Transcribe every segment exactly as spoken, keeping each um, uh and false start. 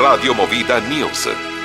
Radio Movida News.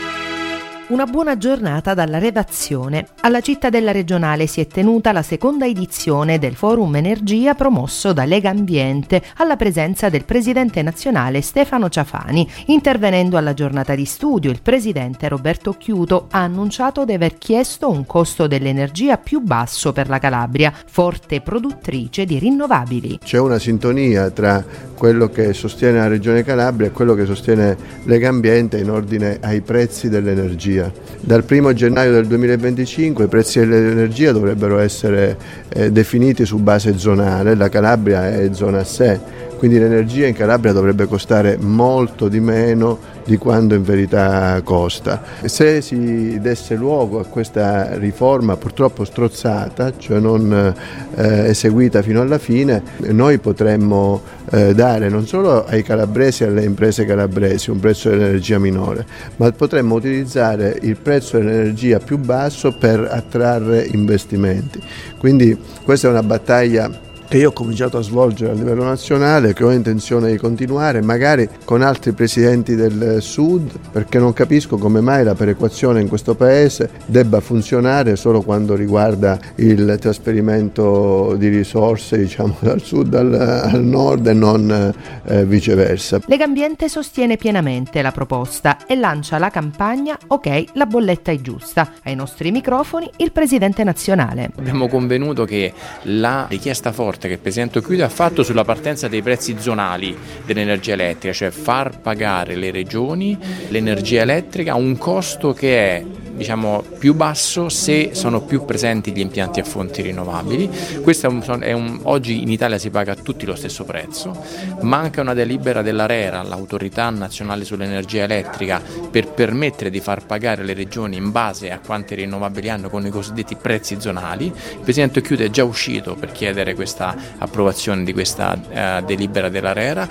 Una buona giornata dalla redazione. Alla Cittadella Regionale si è tenuta la seconda edizione del Forum Energia promosso da Lega Ambiente, alla presenza del presidente nazionale Stefano Ciafani. Intervenendo alla giornata di studio, il presidente Roberto Chiuto ha annunciato di aver chiesto un costo dell'energia più basso per la Calabria, forte produttrice di rinnovabili. C'è una sintonia tra quello che sostiene la Regione Calabria e quello che sostiene Lega Ambiente in ordine ai prezzi dell'energia. Dal primo gennaio del duemilaventicinque i prezzi dell'energia dovrebbero essere eh, definiti su base zonale, la Calabria è zona a sé, quindi l'energia in Calabria dovrebbe costare molto di meno di quanto in verità costa. Se si desse luogo a questa riforma purtroppo strozzata, cioè non eh, eseguita fino alla fine, noi potremmo eh, dare non solo ai calabresi e alle imprese calabresi un prezzo dell'energia minore, ma potremmo utilizzare il prezzo dell'energia più basso per attrarre investimenti. Quindi questa è una battaglia che io ho cominciato a svolgere a livello nazionale, che ho intenzione di continuare, magari con altri presidenti del Sud, perché non capisco come mai la perequazione in questo paese debba funzionare solo quando riguarda il trasferimento di risorse, diciamo, dal Sud al, al Nord e non eh, viceversa. Lega Ambiente sostiene pienamente la proposta e lancia la campagna Ok, la bolletta è giusta. Ai nostri microfoni il presidente nazionale. Abbiamo convenuto che la richiesta forte che il Presidente Chiuto ha fatto sulla partenza dei prezzi zonali dell'energia elettrica, cioè far pagare le regioni l'energia elettrica a un costo che è, diciamo, più basso se sono più presenti gli impianti a fonti rinnovabili. Questo è un, è un, oggi in Italia si paga a tutti lo stesso prezzo. Manca una delibera dell'ARERA, l'Autorità Nazionale sull'Energia Elettrica, per permettere di far pagare le regioni in base a quante rinnovabili hanno con i cosiddetti prezzi zonali. Il Presidente Chiuto è già uscito per chiedere questa approvazione di questa uh, delibera dell'ARERA.